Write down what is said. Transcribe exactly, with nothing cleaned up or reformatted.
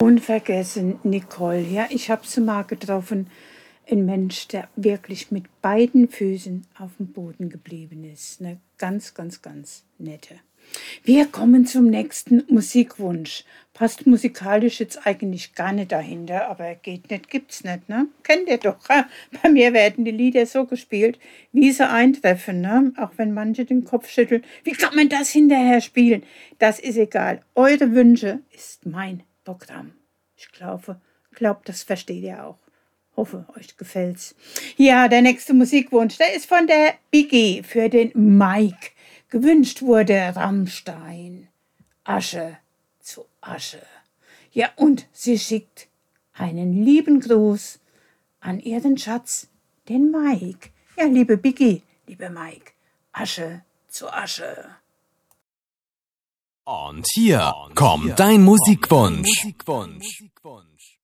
Unvergessen, Nicole. Ja, ich habe sie mal getroffen. Ein Mensch, der wirklich mit beiden Füßen auf dem Boden geblieben ist. Eine ganz, ganz, ganz nette. Wir kommen zum nächsten Musikwunsch. Passt musikalisch jetzt eigentlich gar nicht dahinter, aber geht nicht, gibt's nicht, ne? Kennt ihr doch. Ha? Bei mir werden die Lieder so gespielt, wie sie eintreffen, ne? Auch wenn manche den Kopf schütteln. Wie kann man das hinterher spielen? Das ist egal. Eure Wünsche ist mein Programm. Ich glaube, glaubt, das versteht ihr auch. Hoffe, euch gefällt's. Ja, der nächste Musikwunsch, der ist von der Biggie für den Mike. Gewünscht wurde Rammstein. Asche zu Asche. Ja, und sie schickt einen lieben Gruß an ihren Schatz, den Mike. Ja, liebe Biggie, liebe Mike, Asche zu Asche. Und hier kommt dein Musikwunsch.